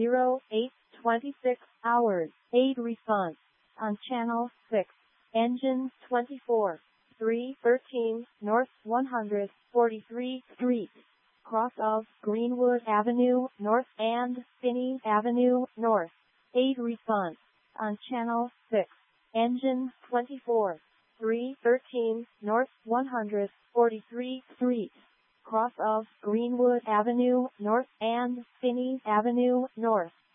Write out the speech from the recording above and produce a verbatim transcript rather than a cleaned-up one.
zero eight twenty-six hours. Aid response on channel six. Engine twenty-four. three thirteen North one hundred forty-three Street. Cross of Greenwood Avenue North and Finney Avenue North. Aid response on channel six. Engine twenty-four. three thirteen North one hundred forty-three Street. Cross of Greenwood Avenue North and Finney Avenue North.